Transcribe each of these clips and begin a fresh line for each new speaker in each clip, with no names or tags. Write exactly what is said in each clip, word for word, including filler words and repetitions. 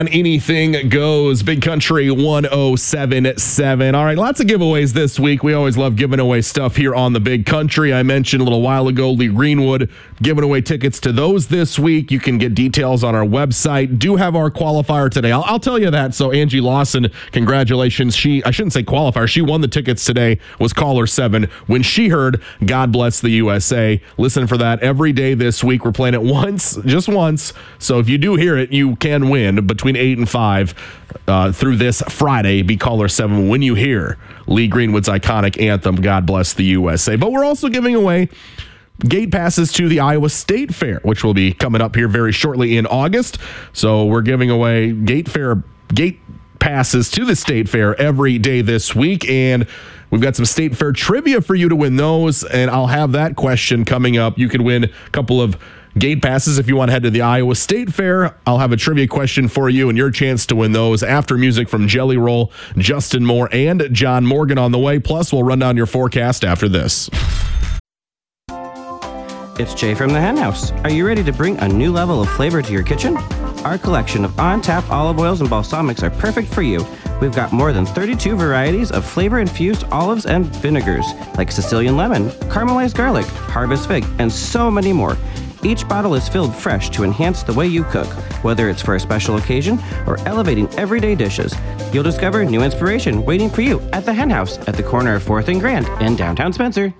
Anything goes. Big Country one oh seven point seven. All right, lots of giveaways this week. We always love giving away stuff here on the Big Country. I mentioned a little while ago, Lee Greenwood giving away tickets to those this week. You can get details on our website. Do have our qualifier today. I'll, I'll tell you that. So Angie Lawson, congratulations. She, I shouldn't say qualifier. She won the tickets today, was caller seven when she heard God Bless the U S A. Listen for that every day this week. We're playing it once, just once. So if you do hear it, you can win between eight and five uh, through this Friday. Be caller seven when you hear Lee Greenwood's iconic anthem, God Bless the U S A. But we're also giving away gate passes to the Iowa State Fair, which will be coming up here very shortly in August. So we're giving away gate fair gate passes to the State Fair every day this week, and we've got some State Fair trivia for you to win those, and I'll have that question coming up. You could win a couple of gate passes if you want to head to the Iowa State Fair. I'll have a trivia question for you and your chance to win those after music from Jelly Roll, Justin Moore, and John Morgan on the way. Plus, we'll run down your forecast after this.
It's Jay from the Hen House. Are you ready to bring a new level of flavor to your kitchen? Our collection of on-tap olive oils and balsamics are perfect for you. We've got more than thirty-two varieties of flavor-infused olives and vinegars, like Sicilian lemon, caramelized garlic, harvest fig, and so many more. Each bottle is filled fresh to enhance the way you cook, whether it's for a special occasion or elevating everyday dishes. You'll discover new inspiration waiting for you at the Hen House at the corner of fourth and Grand in downtown Spencer.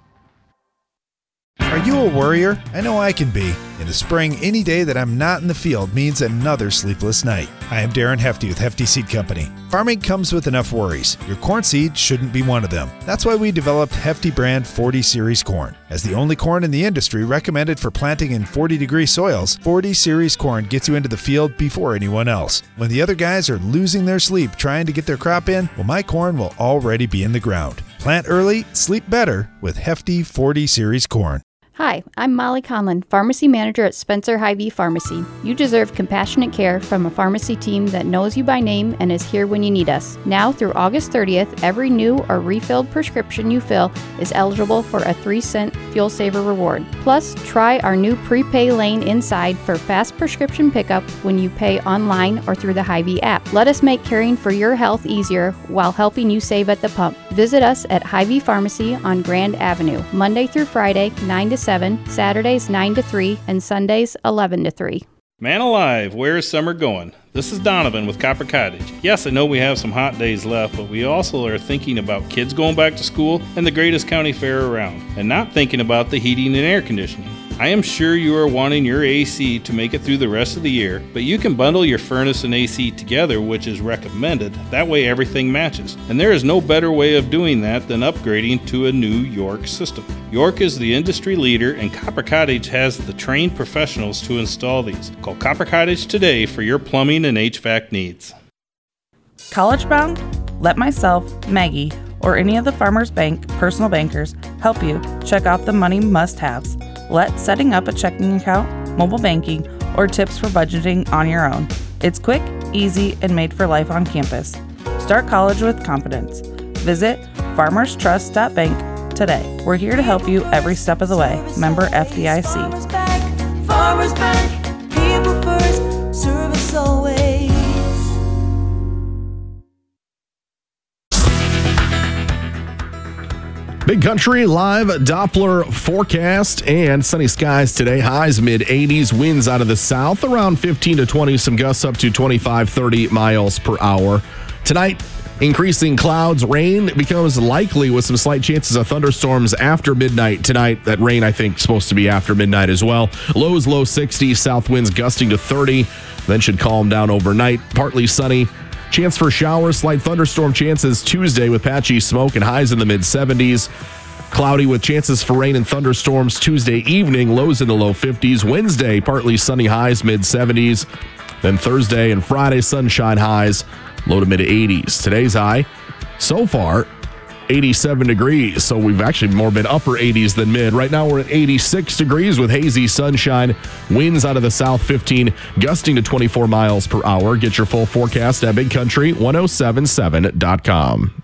Are you a worrier? I know I can be. In the spring, any day that I'm not in the field means another sleepless night. I am Darren Hefty with Hefty Seed Company. Farming comes with enough worries. Your corn seed shouldn't be one of them. That's why we developed Hefty brand forty series corn. As the only corn in the industry recommended for planting in forty degree soils, forty series corn gets you into the field before anyone else. When the other guys are losing their sleep trying to get their crop in, well, my corn will already be in the ground. Plant early, sleep better with Hefty forty series corn.
Hi, I'm Molly Conlon, Pharmacy Manager at Spencer Hy-Vee Pharmacy. You deserve compassionate care from a pharmacy team that knows you by name and is here when you need us. Now through August thirtieth, every new or refilled prescription you fill is eligible for a three cent Fuel Saver reward. Plus, try our new prepay lane inside for fast prescription pickup when you pay online or through the Hy-Vee app. Let us make caring for your health easier while helping you save at the pump. Visit us at Hy-Vee Pharmacy on Grand Avenue, Monday through Friday, nine to seven, Saturdays nine to three, and Sundays eleven to three.
Man alive, where is summer going? This is Donovan with Copper Cottage. Yes, I know we have some hot days left, but we also are thinking about kids going back to school and the greatest county fair around, and not thinking about the heating and air conditioning. I am sure you are wanting your A C to make it through the rest of the year, but you can bundle your furnace and A C together, which is recommended. That way everything matches. And there is no better way of doing that than upgrading to a new York system. York is the industry leader, and Copper Cottage has the trained professionals to install these. Call Copper Cottage today for your plumbing and H V A C needs.
College bound? Let myself, Maggie, or any of the Farmers Bank personal bankers help you check off the money must-haves. Let setting up a checking account, mobile banking, or tips for budgeting on your own. It's quick, easy, and made for life on campus. Start college with confidence. Visit farmers trust dot bank today. We're here to help you every step of the way. Member F D I C.
Farmers Bank, Farmers Bank, people first, service always.
Big Country live Doppler forecast and sunny skies today. Highs mid eighties, winds out of the south around fifteen to twenty, some gusts up to twenty-five, thirty miles per hour. Tonight, increasing clouds, rain becomes likely with some slight chances of thunderstorms after midnight tonight. That rain, I think, is supposed to be after midnight as well. Lows low sixties, south winds gusting to thirty, then should calm down overnight. Partly sunny. Chance for showers, slight thunderstorm chances Tuesday with patchy smoke and highs in the mid seventies. Cloudy with chances for rain and thunderstorms Tuesday evening, lows in the low fifties. Wednesday, partly sunny, highs mid seventies. Then Thursday and Friday, sunshine, highs low to mid eighties. Today's high, so far, eighty-seven degrees. So we've actually more been upper eighties than mid. Right now we're at eighty-six degrees with hazy sunshine. Winds out of the south fifteen, gusting to twenty-four miles per hour. Get your full forecast at big country ten seventy-seven dot com.